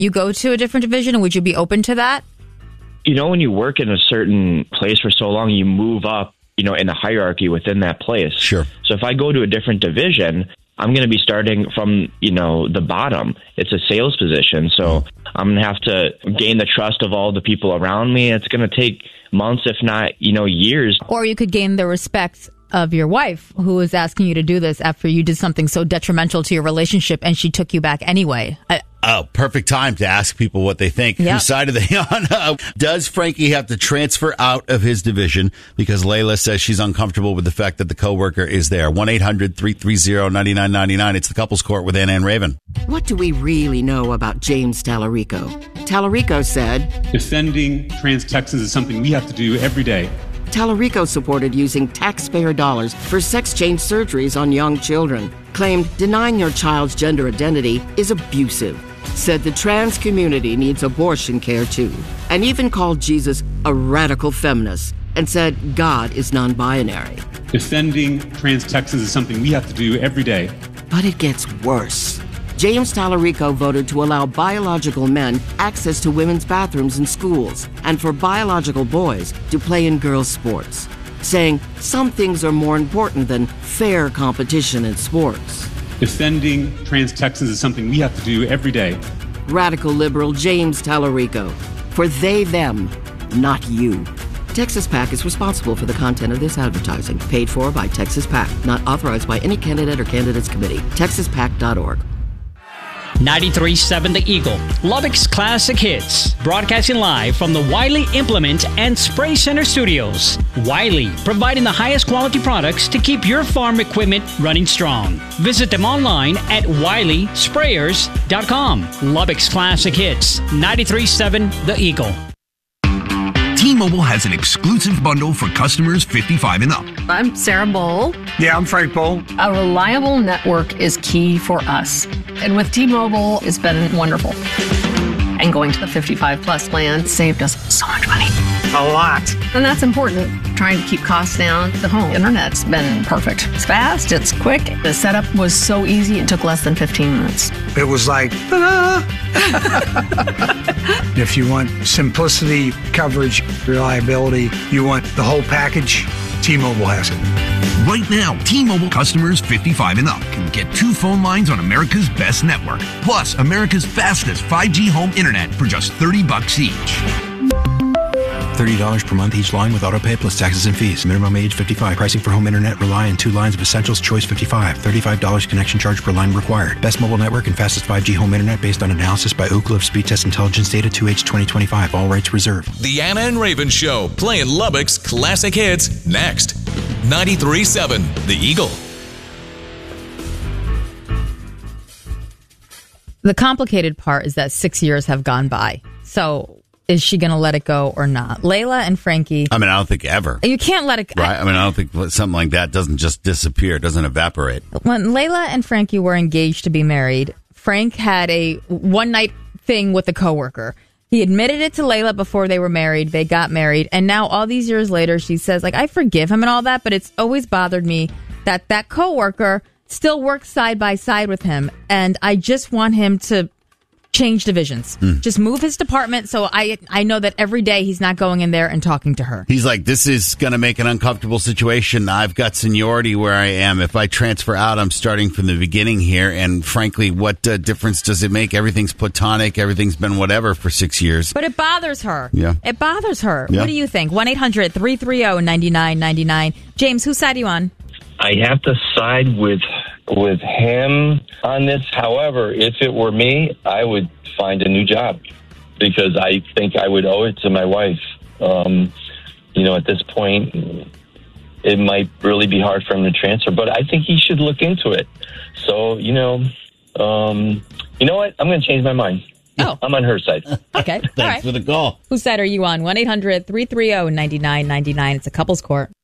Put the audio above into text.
you go to a different division? Would you be open to that? When you work in a certain place for so long, you move up, in the hierarchy within that place. Sure. So if I go to a different division, I'm going to be starting from, the bottom. It's a sales position. So I'm going to have to gain the trust of all the people around me. It's going to take months, if not, years. Or you could gain the respect of your wife, who is asking you to do this after you did something so detrimental to your relationship and she took you back anyway. Perfect time to ask people what they think. Yep. Whose side are they on? Does Frankie have to transfer out of his division because Layla says she's uncomfortable with the fact that the coworker is there? 1-800-330-9999. It's the Couples Court with Anna and Raven. What do we really know about James Tallarico? Tallarico said, defending trans Texans is something we have to do every day. Tallarico supported using taxpayer dollars for sex change surgeries on young children. Claimed denying your child's gender identity is abusive. Said the trans community needs abortion care too. And even called Jesus a radical feminist. And said God is non-binary. Defending trans Texans is something we have to do every day. But it gets worse. James Tallarico voted to allow biological men access to women's bathrooms in schools and for biological boys to play in girls' sports, saying some things are more important than fair competition in sports. Defending trans Texans is something we have to do every day. Radical liberal James Tallarico. For they, them, not you. Texas PAC is responsible for the content of this advertising, paid for by Texas PAC, not authorized by any candidate or candidates committee. TexasPAC.org. 93.7 The Eagle, Lubbock's classic hits, broadcasting live from the Wiley Implement and Spray Center studios. Wiley, providing the highest quality products to keep your farm equipment running strong. Visit them online at WileySprayers.com. Lubbock's classic hits, 93.7 The Eagle. T-Mobile has an exclusive bundle for customers 55 and up. I'm Sarah Bowl. Yeah, I'm Frank Bowl. A reliable network is key for us. And with T-Mobile, it's been wonderful. And going to the 55 plus plan saved us so much money. A lot. And that's important. Trying to keep costs down. The home internet's been perfect. It's fast, it's quick. The setup was so easy, it took less than 15 minutes. It was like, ta-da! If you want simplicity, coverage, reliability, you want the whole package, T-Mobile has it. Right now, T-Mobile customers 55 and up can get 2 phone lines on America's best network, plus America's fastest 5G home internet for just $30 each. $30 per month each line with autopay plus taxes and fees. Minimum age 55. Pricing for home internet rely on 2 lines of Essentials Choice 55. $35 connection charge per line required. Best mobile network and fastest 5G home internet based on analysis by Ookla of Speed Test Intelligence data 2H 2025. All rights reserved. The Anna and Raven Show, playing Lubbock's classic hits next. 93.7 The Eagle. The complicated part is that 6 years have gone by. So is she going to let it go or not? Layla and Frankie. I don't think ever. You can't let it go. Right? I don't think something like that doesn't just disappear. It doesn't evaporate. When Layla and Frankie were engaged to be married, Frank had a one-night thing with a coworker. He admitted it to Layla before they were married. They got married. And now all these years later, she says, I forgive him and all that, but it's always bothered me that that coworker still works side by side with him. And I just want him to change divisions. Just move his department so I know that every day he's not going in there and talking to her. He's like, this is going to make an uncomfortable situation. I've got seniority where I am. If I transfer out, I'm starting from the beginning here. And frankly, what difference does it make? Everything's platonic. Everything's been whatever for 6 years. But it bothers her. Yeah. It bothers her. Yeah. What do you think? 1-800-330-9999. James, whose side are you on? I have to side with him on this. However, if it were me, I would find a new job because I think I would owe it to my wife. At this point, it might really be hard for him to transfer, but I think he should look into it. So, you know what? I'm going to change my mind. Oh. I'm on her side. Okay. Thanks for the call. Whose side are you on? 1-800-330-9999. It's a couples court.